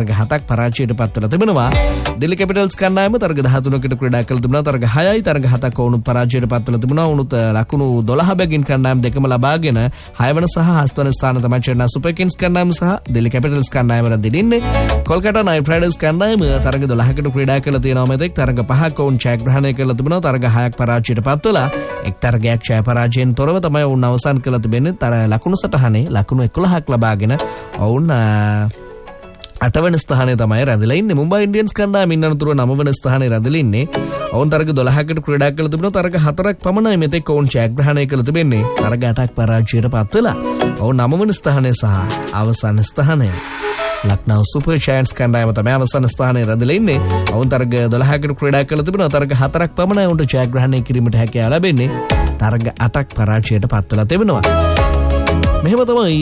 තරග 7ක් පරාජයට පත් වෙලා තිබෙනවා. දිල්ලි කැපිටල්ස් කණ්ඩායම තරග 13කට ක්‍රීඩා කළ තිබුණා. තරග 6යි තරග 7ක් වුණත් පරාජයට පත් වෙලා තිබුණා. වුණත් ලකුණු 12 බැගින් කණ්ඩායම් දෙකම ලබාගෙන 6 වන සහ 7 වන ස්ථාන තමයි චෙන්නයි සුපර් කිංස් කණ්ඩායම සහ දිල්ලි කැපිටල්ස් කණ්ඩායම රැඳෙන්නේ. කොල්කතා නයිට් රයිඩර්ස් කණ්ඩායම තරග 12කට ක්‍රීඩා කළ තියෙනවා. මෙතෙක් තරග 5ක් වුන් ජයග්‍රහණය කළ තිබුණා. තරග 6ක් පරාජයට පත් වෙලා එක් තරගයක් ජය පරාජයෙන් තොරව තමයි වුන් අවසන් කළ තිබෙන්නේ. ලකුණු සටහනේ ලකුණු 11ක් ලබාගෙන වුන් 8 වෙනි ස්ථානයේ තමයි රැඳිලා ඉන්නේ. මුම්බයි ඉන්ඩියන්ස් කණ්ඩායම ඉන්නතුරු 9 වෙනි ස්ථානයේ රැඳිලා ඉන්නේ. ඔවුන් තරග 12කට ක්‍රීඩා කළ තිබුණා. තරග 4ක් පමණයි මෙතෙක් ඔවුන් ජයග්‍රහණය කළ තිබෙන්නේ. තරග 8ක් පරාජයට පත් වෙලා ඔවුන් 9 වෙනි ස්ථානයේ සහ අවසන් ස්ථානයේ ලක්නෝ සුපර් ජයන්ට්ස් කණ්ඩායම තමයි අවසන් ස්ථානයේ රැඳිලා ඉන්නේ. ඔවුන් තරග 12කට ක්‍රීඩා කළ තිබුණා. තරග 4ක් පමණයි ඔවුන්ට ජයග්‍රහණය කිරීමට හැකියාව ලැබෙන්නේ. තරග 8ක් පරාජයට පත් වෙලා තිබෙනවා. මෙහෙම තමයි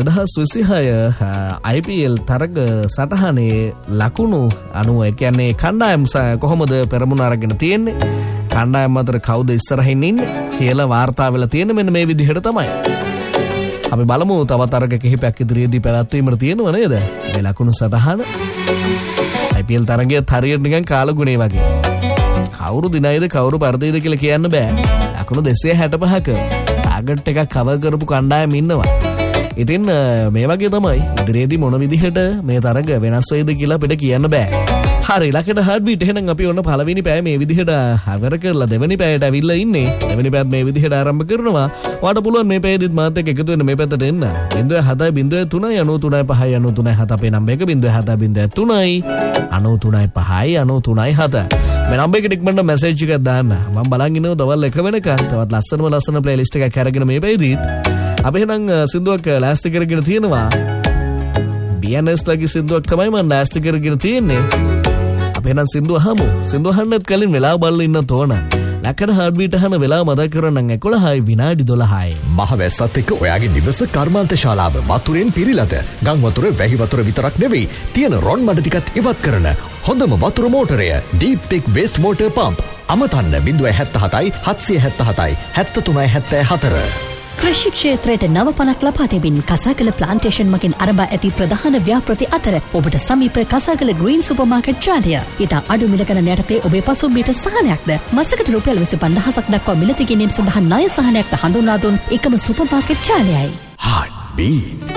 2026 IPL තරග සටහනේ ලකුණු අනුව කියන්නේ කණ්ඩායම් කොහොමද පෙරමුණ අරගෙන තියෙන්නේ, කණ්ඩායම් අතර කවුද ඉස්සරහින් ඉන්නේ කියලා වාර්තා වෙලා තියෙන්නේ. මෙන්න මේ විදිහට තමයි. අපි බලමු තව තරග කිහිපයක් ඉදිරියේදී පැවැත්වීමට තියෙනව නේද මේ ලකුණු සටහන. IPL තරගයේ හරියට නිකන් කාලගුණේ වගේ. කවුරු දිනයිද කවුරු පරදයිද කියලා කියන්න බෑ. ලකුණු 265ක ටාගට් එකක් කවර් කරපු කණ්ඩායම් ඉන්නවා. ඉතින් මේ වගේ තමයි ඉදිරියේදී මොන විදිහට මේ තරග වෙනස් වෙයිද කියලා අපිට කියන්න බෑ. හරි ලකෙට හાર્ට් බීට් එහෙනම් අපි ඔන්න පළවෙනි පැය මේ විදිහට හවර කරලා දෙවෙනි පැයට අවිල්ලා ඉන්නේ. දෙවෙනි පැයත් මේ විදිහට ආරම්භ කරනවා. ඔයාලට පුළුවන් මේ පැයේදීත් මාත් එක්ක එකතු වෙන්න මේ පැත්තට එන්න. 0.703.93.7 අපේ නම්බර එක 0.703.93.5 මේ නම්බර එකට ඉක්මනට මැසේජ් එකක් දාන්න. මම බලන් ඉන්නවා දවල් 1 වෙනකන් තවත් ලස්සන ප්ලේලිස්ට් එකක් අරගෙන මේ පැයේදීත් අපි එහෙනම් සින්දුවක් ලෑස්ති කරගෙන තියෙනවා. BNS ලගේ සින්දුවක් තමයි මම ලෑස්ති කරගෙන තියෙන්නේ. අපි එහෙනම් සින්දුව අහමු. සින්දුව අහන්නත් කලින් වෙලාව බලලා ඉන්න තෝරන. ලකඩ හાર્ට් බීට් අහන වෙලාව මතක කරගන්න 11යි විනාඩි 12යි. මහවැස්සත් එක්ක ඔයාගේ නිවස කර්මාන්ත ශාලාව වතුරෙන් පිරීලාද? ගම් වතුර වැහි වතුර විතරක් නෙවෙයි තියෙන රොන් මඩ ටිකත් ඉවත් කරන හොඳම වතුර මෝටරය Deep Tech Waste Water Pump. අමතන්න 077යි 777යි 7374. කෘෂි ක්ෂේත්‍රයට නව පණක් ලබා දෙමින් කසාගල ප්ලාන්ටේෂන් මගින් අරඹා ඇති ප්‍රධාන ව්‍යාපෘති අතර ඔබට සමීප කසාගල ග්‍රීන් සුපර් මාකට් ජාලය. ඉතා අඩු මිල ගණන යටතේ ඔබේ පසුම්බියට සහනයක්ද මසකට රුපියල් 25000ක් දක්වා මිලදී ගැනීම සඳහා ණය සහනයක්ද හඳුන්වා දුන් එකම සුපර් මාකට් ජාලයයි. Heart beat.